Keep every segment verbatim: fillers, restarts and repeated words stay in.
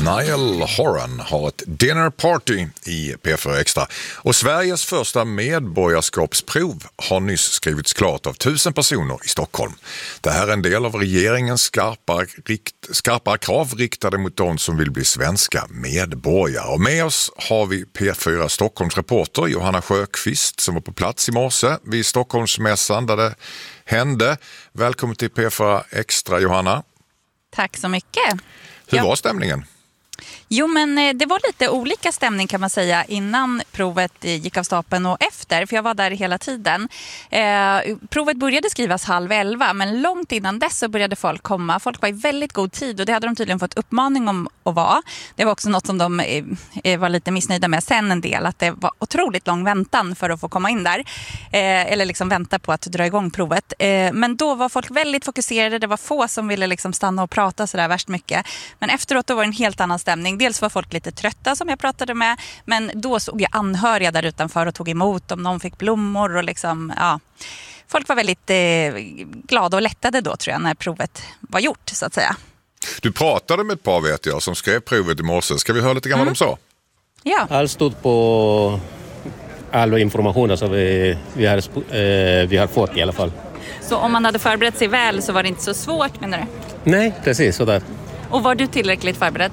Niall Horan har ett dinner party i P fyra Extra och Sveriges första medborgarskapsprov har nyss skrivits klart av tusen personer i Stockholm. Det här är en del av regeringens skarpare, rikt, skarpare krav riktade mot de som vill bli svenska medborgare. Och med oss har vi P fyra Stockholms reporter Johanna Sjöqvist som var på plats i morse vid Stockholmsmässan där det hände. Välkommen till P fyra Extra, Johanna. Tack så mycket. Hur ja. var stämningen? Jo, men det var lite olika stämning kan man säga innan provet gick av stapeln och efter, för jag var där hela tiden. Eh, provet började skrivas halv elva, men långt innan dess så började folk komma. Folk var i väldigt god tid och det hade de tydligen fått uppmaning om att vara. Det var också något som de eh, var lite missnöjda med sen en del, att det var otroligt lång väntan för att få komma in där. Eh, eller liksom vänta på att dra igång provet. Eh, men då var folk väldigt fokuserade, det var få som ville liksom stanna och prata sådär värst mycket. Men efteråt då var det en helt annan stämning. Dels var folk lite trötta som jag pratade med, men då såg jag anhöriga där utanför och tog emot dem. Någon fick blommor och liksom, ja. Folk var väldigt eh, glada och lättade då tror jag när provet var gjort så att säga. Du pratade med ett par vet jag som skrev provet i morse. Ska vi höra lite grann mm. vad de sa? Ja. Allt stod på all information som vi, vi, har, eh, vi har fått i alla fall. Så om man hade förberett sig väl så var det inte så svårt menar du? Nej, precis sådär. Och var du tillräckligt förberedd?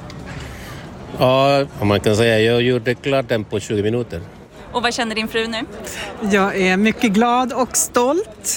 Ja, man kan säga jag gjorde klart den på tjugo minuter. Och vad känner din fru nu? Jag är mycket glad och stolt.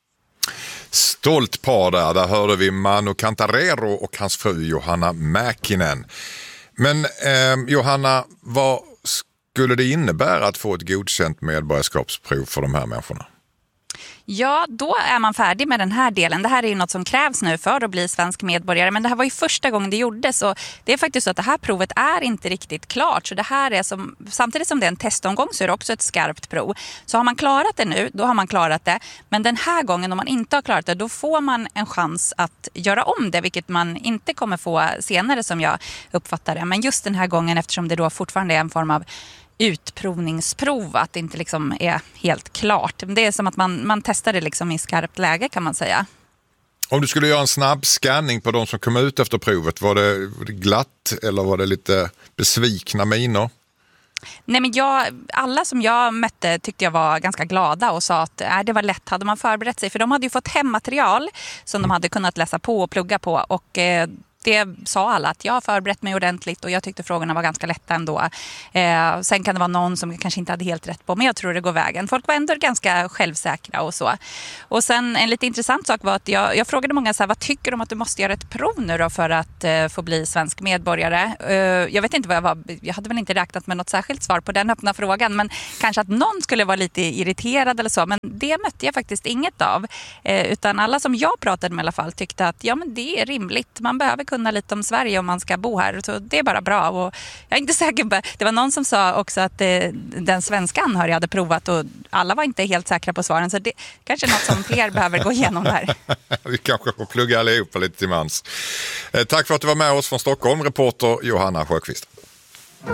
Stolt par där, där hörde vi Manu Cantarero och hans fru Johanna Mäkinen. Men eh, Johanna, vad skulle det innebära att få ett godkänt medborgarskapsprov för de här människorna? Ja, då är man färdig med den här delen. Det här är ju något som krävs nu för att bli svensk medborgare. Men det här var ju första gången det gjordes. Och det är faktiskt så att det här provet är inte riktigt klart. Så det här är som, samtidigt som det är en testomgång så är det också ett skarpt prov. Så har man klarat det nu, då har man klarat det. Men den här gången om man inte har klarat det, då får man en chans att göra om det. Vilket man inte kommer få senare som jag uppfattar det. Men just den här gången, eftersom det då fortfarande är en form av utprovningsprov, att det inte liksom är helt klart. Det är som att man, man testar det liksom i skarpt läge kan man säga. Om du skulle göra en snabb scanning på de som kom ut efter provet, var det, var det glatt eller var det lite besvikna miner? Nej, men jag, alla som jag mötte tyckte jag var ganska glada och sa att äh, det var lätt, hade man förberett sig. För de hade ju fått hemmaterial som de hade kunnat läsa på och plugga på och eh, det sa alla att jag har förberett mig ordentligt och jag tyckte frågorna var ganska lätta ändå. Eh, sen kan det vara någon som kanske inte hade helt rätt på, men jag tror det går vägen. Folk var ändå ganska självsäkra och så. Och sen en lite intressant sak var att jag, jag frågade många så här, vad tycker du om att du måste göra ett prov nu då för att eh, få bli svensk medborgare? Eh, jag vet inte vad jag var, jag hade väl inte räknat med något särskilt svar på den öppna frågan, men kanske att någon skulle vara lite irriterad eller så, men det mötte jag faktiskt inget av. Eh, utan alla som jag pratade med i alla fall tyckte att ja, men det är rimligt, man behöver kunna lite om Sverige om man ska bo här. Så det är bara bra. Och jag är inte säker på, det var någon som sa också att eh, den svenska anhöriga hade provat och alla var inte helt säkra på svaren. Så det kanske är något som fler behöver gå igenom där. Vi kanske får plugga allihopa lite till mans. Eh, tack för att du var med oss från Stockholm, reporter Johanna Sjöqvist.